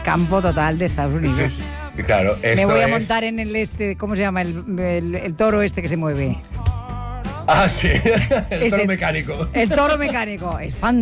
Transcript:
campo total de Estados Unidos. Sí, claro, Me voy a montar en el ¿cómo se llama? El toro este que se mueve. Ah, sí, el toro mecánico. El toro mecánico, es fantástico.